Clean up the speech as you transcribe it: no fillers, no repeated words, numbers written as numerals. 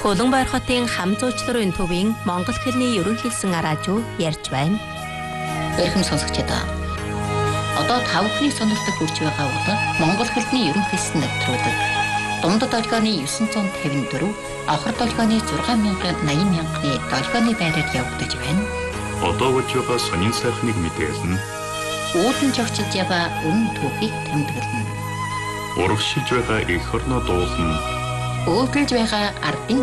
Улаанбаяр хотын хам зуучларын төвийн Монгол хэлний ерөнхийлсэн араажуу ярьж байна. Эрхэм сонсогчдоо. Одоо та бүхний сонирхолтой хүрч байгаа бол Монгол хэлний ерөнхийлсэн нэвтрүүлэг. Дундад долгионы 954, авхар долгионы 6,80,000-ны долгионы байраар явагдаж байна. Одоо болж байгаа сонин сайхныг мэдээлнэ. Үүдэн жогчж яваа үнэн түүхийг тэмдэглэнэ. Урагшилж байгаа эх орноо дуулна. Өөдөлж байгаа ардын